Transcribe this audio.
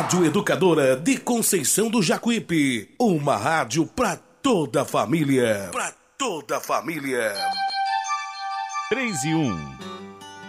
Rádio Educadora de Conceição do Jacuípe. Uma rádio pra toda a família. Pra toda a família. 3 e 1.